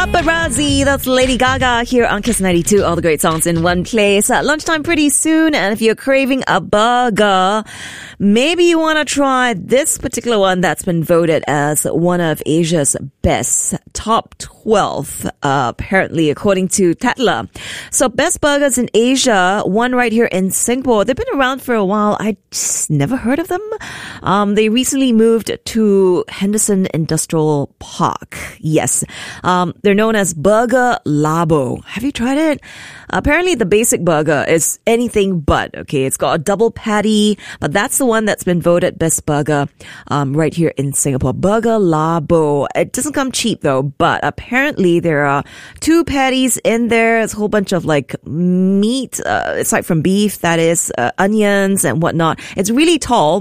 Paparazzi, that's Lady Gaga here on Kiss 92. All the great songs in one place. At lunchtime pretty soon, and if you're craving a burger, maybe you want to try this particular one that's been voted as one of Asia's best, top 12, apparently, according to Tatler. So best burgers in Asia, one right here in Singapore. They've been around for a while. I just never heard of them. They recently moved to Henderson Industrial Park. Yes. They're known as Burger Labo. Have you tried it? Apparently the basic burger is anything but, okay? It's got a double patty, but that's the one that's been voted best burger, right here in Singapore. Burger Labo. It doesn't come cheap though, but apparently there are 2 patties in there. It's a whole bunch of like meat, aside from beef, that is, onions and whatnot. It's really tall.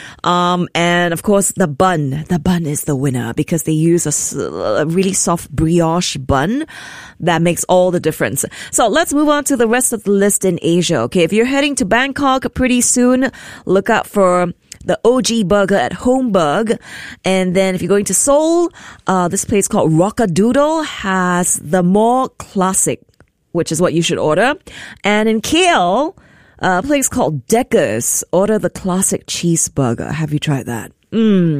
And of course the bun is the winner because they use a really soft brioche bun that makes all the difference. So let's move on to the rest of the list in Asia. Okay, if you're heading to Bangkok pretty soon, look out for the OG Burger at Homburg. And then if you're going to Seoul, this place called Rockadoodle has the more classic, which is what you should order. And in KL, a place called Deckers, order the classic cheeseburger. Have you tried that? And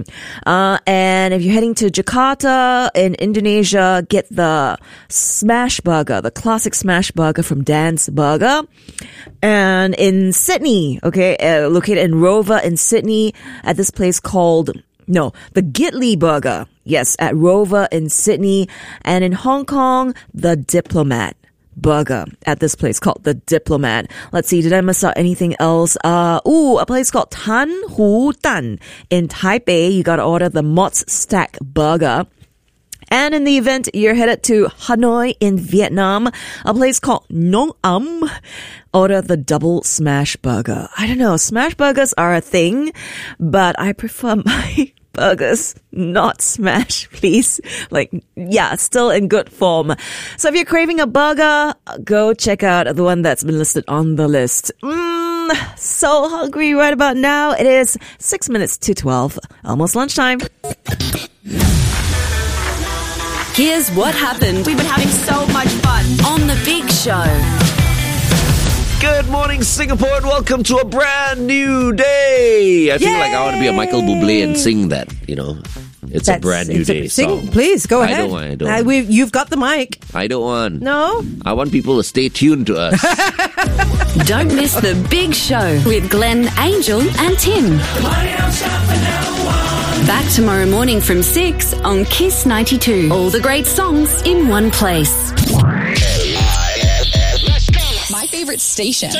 if you're heading to Jakarta in Indonesia, get the smash burger, the classic smash burger from Dan's Burger. And in Sydney, okay, located in Rover in Sydney, at this place called the Gidley Burger. Yes, at Rover in Sydney. And in Hong Kong, the Diplomat Burger at this place called the Diplomat. Let's see, did I miss out anything else? A place called Tan Hu Tan in Taipei. You gotta order the Mott's Stack Burger. And in the event you're headed to Hanoi in Vietnam, a place called Nong Am, order the Double Smash Burger. I don't know, smash burgers are a thing, but I prefer my burgers not smash, please. Still in good form. So if you're craving a burger, go check out the one that's been listed on the list. So hungry right about now. It is 6 minutes to 12, almost lunchtime. Here's what happened. We've been having so much fun on The Big Show. Good morning, Singapore, and welcome to a brand new day. I feel like I want to be a Michael Bublé and sing that, It's a brand new day song. Please, go ahead. I don't want. You've got the mic. I don't want. No? I want people to stay tuned to us. Don't miss The Big Show with Glenn, Angel and Tim. Back tomorrow morning from 6 on Kiss 92. All the great songs in one place. My favorite station.